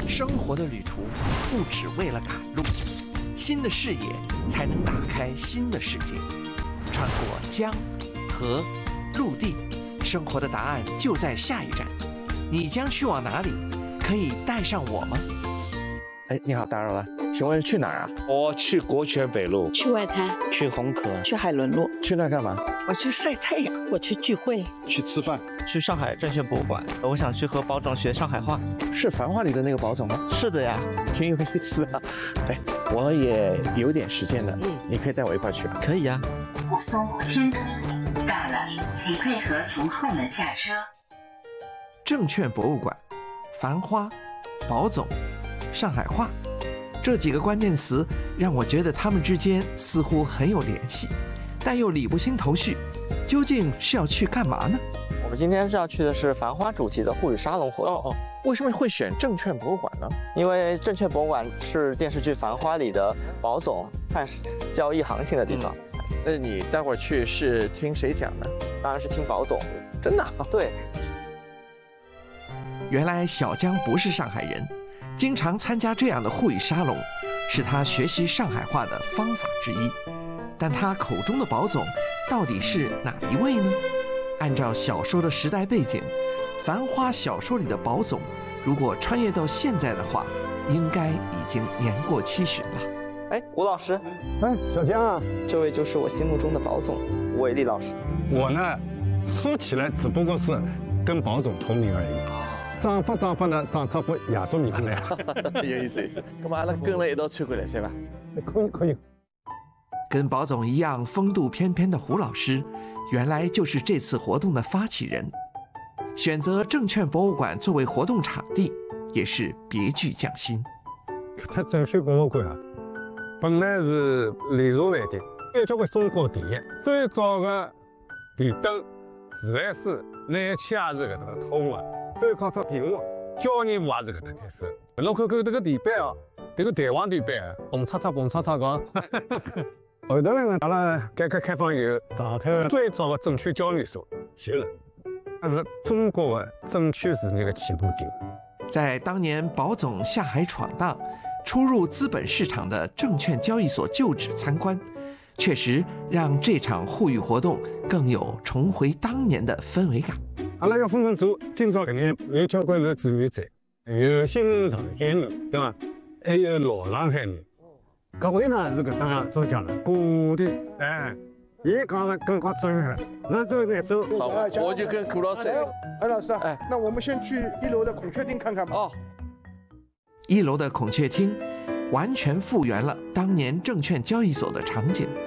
生活的旅途不只为了赶路，新的视野才能打开新的世界。穿过江、河、陆地，生活的答案就在下一站。你将去往哪里？可以带上我吗？哎，你好，打扰了，请问去哪儿啊？ 我去国权北路， 去外滩， 去红河， 去海伦路， 去那儿干嘛？ 我去晒太阳，我去聚会， 去吃饭， 去上海证券博物馆。我想去和宝总学上海话。 是《繁花》里的那个宝总吗？ 是的呀， 挺有意思啊。哎，我也有点时间了，你可以带我一块去吧？ 可以呀。 武松天途到了，请配合从后门下车。 证券博物馆、繁花、宝总、上海话，这几个关键词让我觉得他们之间似乎很有联系，但又理不清头绪。究竟是要去干嘛呢？ 我们今天是要去的是繁花主题的沪语沙龙活动。 为什么会选证券博物馆呢？ 因为证券博物馆是电视剧《繁花》里的宝总看交易行情的地方。 那你待会儿去是听谁讲呢？ 当然是听宝总。 真的？ 对。 原来小江不是上海人，经常参加这样的沪语沙龙，是他学习上海话的方法之一。但他口中的宝总到底是哪一位呢？按照小说的时代背景，《繁花》小说里的宝总，如果穿越到现在的话，应该已经年过70了。 哎，吴老师， 哎，小江啊， 这位就是我心目中的宝总，吴伟立老师。 我呢，说起来只不过是跟宝总同名而已。长发呢，长出副亚洲面孔来。 有意思，有意思。咁阿拉跟了一道穿过来，是吧？ 可以。 跟宝总一样风度翩翩的胡老师，原来就是这次活动的发起人。选择证券博物馆作为活动场地，也是别具匠心。 它证券博物馆啊，本来是连锁饭店，有交关中国第一最早的电灯、自来水、燃气也是搿搭通的，包括这电话、交易也是搿搭开始。侬看看这个地板哦，这个弹簧地板，蹦擦擦讲。后头呢，阿拉改革开放以后，上海最早的证券交易所建了，它是中国的证券事业的起步点。 在当年宝总下海闯荡，初入资本市场的证券交易所旧址参观，确实让这场沪语活动更有重回当年的氛围感。 阿拉要分分做，今朝搿眼有交关是志愿者，有新上海人，对伐？还有老上海人。各位呢是搿搭中奖了，古的哎，伊讲了更加专业了。那这个走， 好，我就跟古老师。 哎，老师，哎，那我们先去1楼的孔雀厅看看吧。 哦，1楼的孔雀厅完全复原了当年证券交易所的场景。